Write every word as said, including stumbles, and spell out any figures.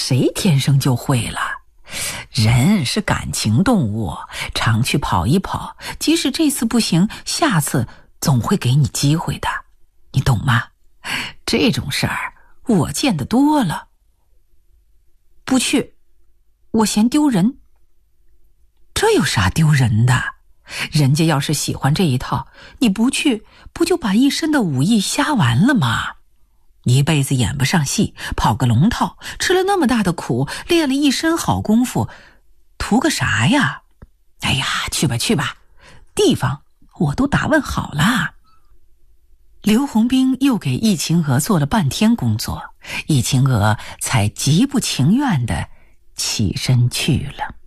谁天生就会了？人是感情动物，常去跑一跑，即使这次不行，下次总会给你机会的，你懂吗？这种事儿我见得多了。不去，我嫌丢人。这有啥丢人的？人家要是喜欢这一套，你不去，不就把一身的武艺瞎完了吗？一辈子演不上戏，跑个龙套，吃了那么大的苦，练了一身好功夫，图个啥呀？哎呀，去吧去吧，地方我都打问好了。刘洪兵又给易秦娥做了半天工作，易秦娥才极不情愿地起身去了。